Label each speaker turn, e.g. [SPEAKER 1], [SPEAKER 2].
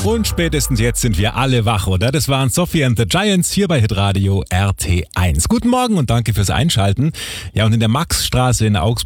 [SPEAKER 1] Und spätestens jetzt sind wir alle wach, oder? Das waren Sophie and the Giants hier bei Hitradio RT1. Guten Morgen und danke fürs Einschalten. Ja, und in der Maxstraße in Augsburg